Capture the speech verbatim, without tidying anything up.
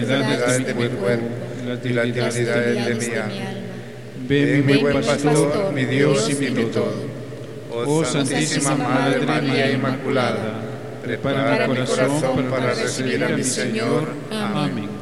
enfermedades de mi cuerpo y las debilidades de mi alma. Ven, mi buen pastor, mi Dios y mi todo. Oh Santísima Madre María Inmaculada, prepara mi corazón para recibir a mi Señor. Amén.